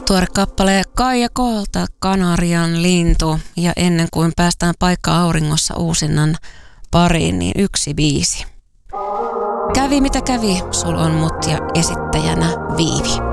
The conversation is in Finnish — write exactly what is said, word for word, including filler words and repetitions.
Tuore kappale Kaija Kolta, Kanarian lintu. Ja ennen kuin päästään paikka auringossa uusinnan pariin, niin yksi biisi. Kävi mitä kävi, sul on mut ja esittäjänä Viivi.